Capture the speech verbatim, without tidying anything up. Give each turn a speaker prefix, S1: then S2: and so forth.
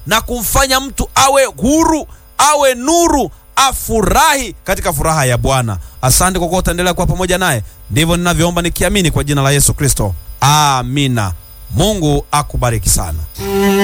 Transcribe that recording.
S1: na kumfanya mtu awe huru, awe nuru, afurahi katika furaha ya Bwana. Asante kwa kuwa utaendelea kuwa pamoja naye. Ndivyo ninavyoomba nikiamini kwa jina la Yesu Kristo. Amina. Mungu akubariki sana.